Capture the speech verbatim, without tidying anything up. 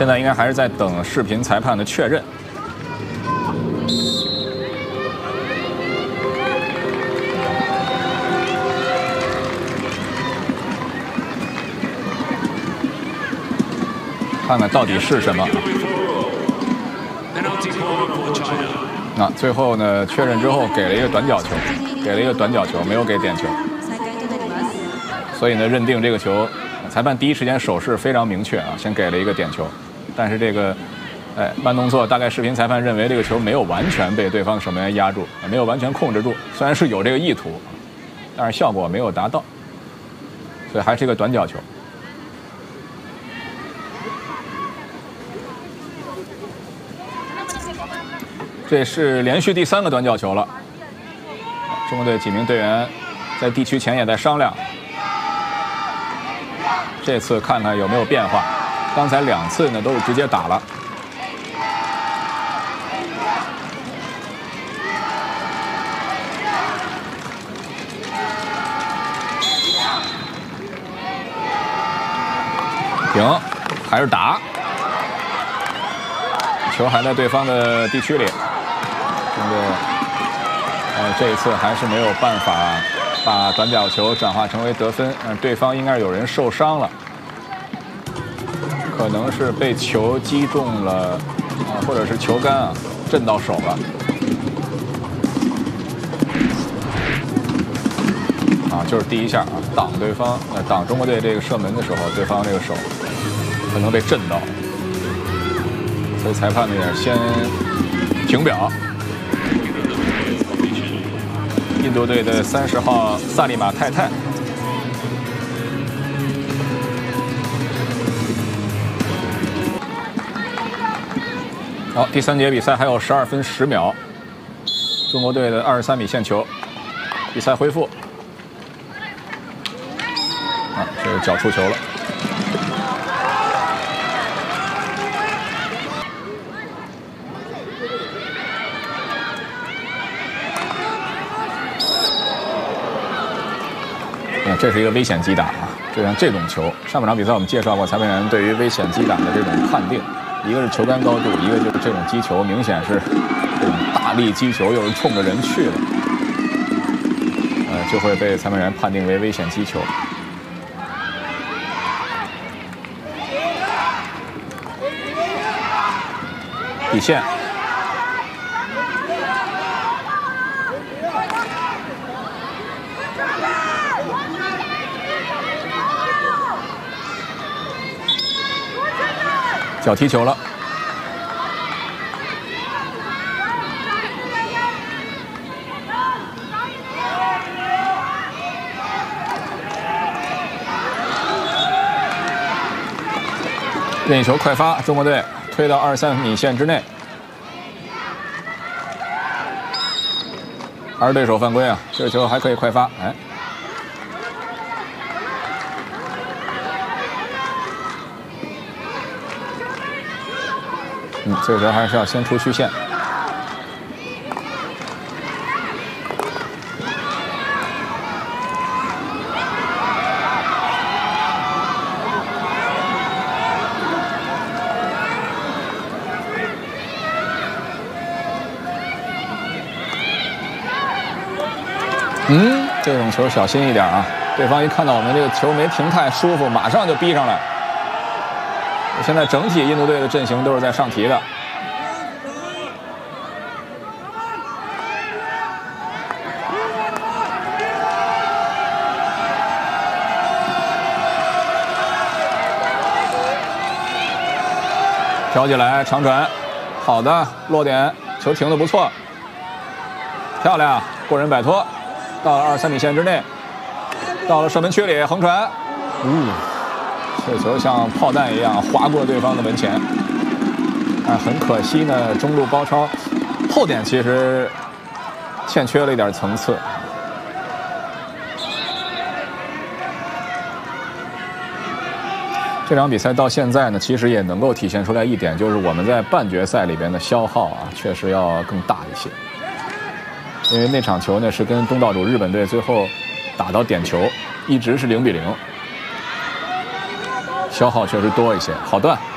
现在应该还是在等视频裁判的确认。看看到底是什么。那、啊、最后呢，确认之后给了一个短角球，给了一个短角球，没有给点球。所以呢，认定这个球，裁判第一时间手势非常明确啊，先给了一个点球。但是这个，哎，慢动作大概视频裁判认为这个球没有完全被对方守门员压住，没有完全控制住。虽然是有这个意图，但是效果没有达到，所以还是一个短角球。这是连续第三个短角球了。中国队几名队员在地区前也在商量，这次看看有没有变化。刚才两次呢都是直接打了。停，还是打，球还在对方的地区里。中国，呃，这一次还是没有办法把短角球转化成为得分。嗯，对方应该是有人受伤了，可能是被球击中了，啊，或者是球杆啊震到手了。啊，就是第一下啊，挡对方，呃，挡中国队这个射门的时候，对方这个手可能被震到，所以裁判呢也先停表。印度队的三十号萨利马泰泰，好，第三节比赛还有十二分十秒，中国队的二十三米线球，比赛恢复。啊，这是脚触球了。这是一个危险击打啊！就像这种球，上半场比赛我们介绍过，裁判员对于危险击打的这种判定，一个是球杆高度，一个就是这种击球明显是这种大力击球，又是冲着人去的，呃，就会被裁判员判定为危险击球。底线。脚踢球了，任意球快发，中国队推到二十三米线之内，还是对手犯规啊！这个球还可以快发，哎。嗯，这个时候还是要先出曲线。嗯，这种球小心一点啊！对方一看到我们这个球没停太舒服，马上就逼上来。现在整体印度队的阵型都是在上提的。挑起来，长传，好的，落点，球停得不错，漂亮，过人摆脱，到了二十三米线之内，到了射门区里，横传，嗯。这球像炮弹一样划过对方的门前，但很可惜呢，中路包抄后点其实欠缺了一点层次。这场比赛到现在呢，其实也能够体现出来一点，就是我们在半决赛里边的消耗啊，确实要更大一些。因为那场球呢是跟东道主日本队最后打到点球，一直是零比零。消耗确实多一些，好断。